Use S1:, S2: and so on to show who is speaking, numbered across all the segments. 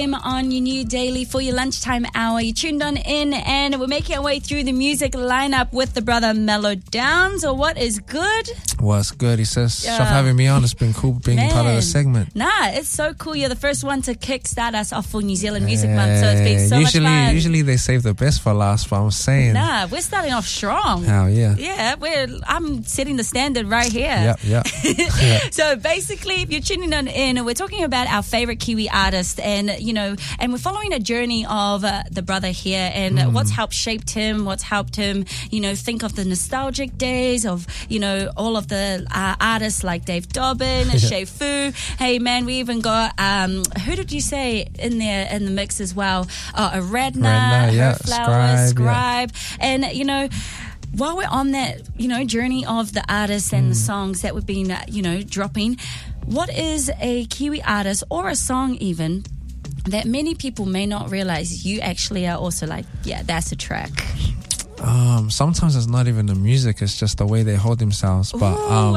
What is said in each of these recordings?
S1: On your new daily for your lunchtime hour. You tuned on in and we're making our way through the music lineup with the brother Mellow Downs. Or what is good?
S2: What's good? He says, stop having me on. It's been cool being part of the segment.
S1: Nah, it's so cool. You're the first one to kickstart us off for New Zealand Music Month. So it's been so much fun.
S2: Usually they save the best for last, but I'm saying.
S1: Nah, we're starting off strong.
S2: Hell yeah.
S1: Yeah, I'm setting the standard right here.
S2: Yep.
S1: So basically, if you're tuning on in, we're talking about our favorite Kiwi artist and, and we're following a journey of the brother here and what's helped shaped him, what's helped him, think of the nostalgic days of, all of the artists like Dave Dobbin, Shay Fu. Hey, man, we even got, who did you say in there in the mix as well? A Radna,
S2: yeah.
S1: Flowers, Scribe. Yeah. And, while we're on that, journey of the artists and the songs that we've been, dropping, what is a Kiwi artist or a song even that many people may not realize you actually are also like, yeah, that's a track?
S2: Sometimes it's not even the music; it's just the way they hold themselves. But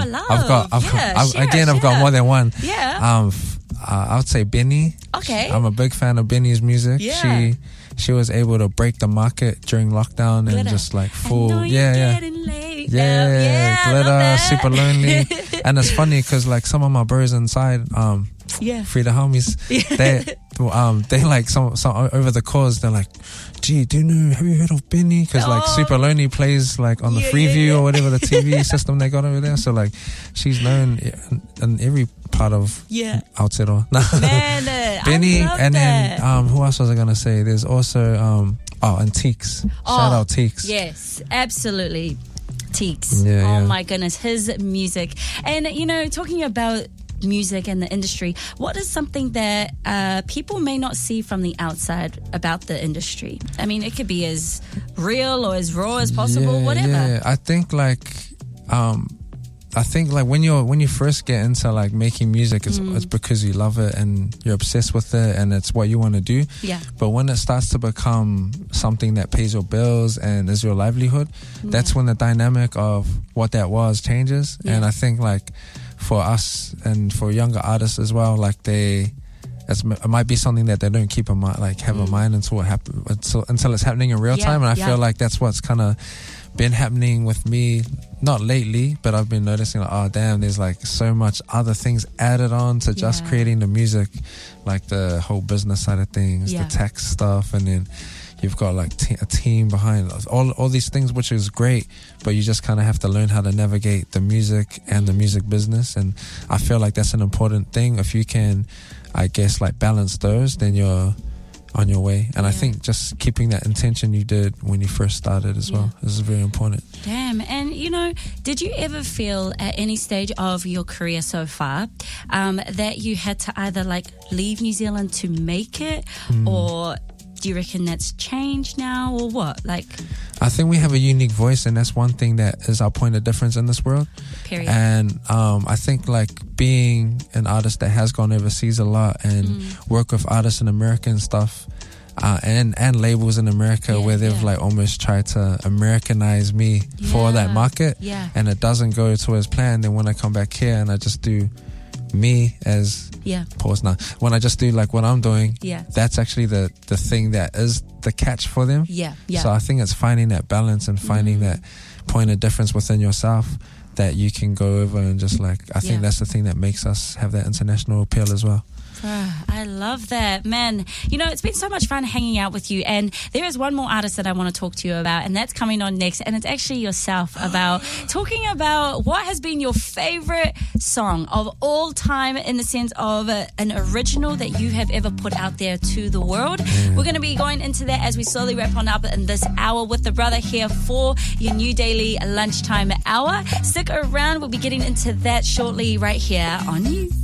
S2: I've got more than one.
S1: Yeah.
S2: I would say Benny.
S1: Okay.
S2: I'm a big fan of Benny's music.
S1: Yeah.
S2: She was able to break the market during lockdown and just like full, Glitter, Super Lonely. And it's funny because like some of my bros inside, Free the homies, they like some over the calls, they're like, gee, have you heard of Benny? Because like Super Lonely plays like on the Freeview or whatever the TV system they got over there. So like she's known in every part of Aotearoa. Benny, and then who else was I gonna say? There's also and Teeks. Shout out Teeks.
S1: Yes, absolutely. Teeks. My goodness, his music. And talking about music and the industry, what is something that people may not see from the outside about the industry? I mean, it could be as real or as raw as possible, whatever.
S2: Yeah, I think when you first get into like making music, it's because you love it and you're obsessed with it and it's what you want to do.
S1: Yeah.
S2: But when it starts to become something that pays your bills and is your livelihood, that's when the dynamic of what that was changes. Yeah. And I think like for us and for younger artists as well, like it might be something that they don't keep in mind, like have in mind until it's happening in real time. And I feel like that's what's kind of been happening with me, not lately, but I've been noticing like, oh damn, there's like so much other things added on to just creating the music, like the whole business side of things, the tech stuff, and then you've got like a team behind all these things, which is great, but you just kind of have to learn how to navigate the music and the music business. And I feel like that's an important thing. If you can, I guess, like balance those, then you're on your way. And I think just keeping that intention you did when you first started as well is very important.
S1: Damn. And did you ever feel at any stage of your career so far that you had to either like leave New Zealand to make it, or do you reckon that's changed now, or what? Like,
S2: I think we have a unique voice, and that's one thing that is our point of difference in this world.
S1: Period.
S2: And I think like being an artist that has gone overseas a lot and work with artists in America and stuff, and labels in America where they've like almost tried to Americanize me for that market, and it doesn't go to as planned. Then when I come back here and I just do me as pause now, when I just do like what I'm doing, that's actually the thing that is the catch for them. So I think it's finding that balance and finding that point of difference within yourself that you can go over and just like, I think that's the thing that makes us have that international appeal as well.
S1: I love that, man. It's been so much fun hanging out with you, and there is one more artist that I want to talk to you about, and that's coming on next, and it's actually yourself, about talking about what has been your favorite song of all time, in the sense of an original that you have ever put out there to the world. We're going to be going into that as we slowly wrap on up in this hour with the brother here for your new daily lunchtime hour. Stick around, we'll be getting into that shortly right here on You.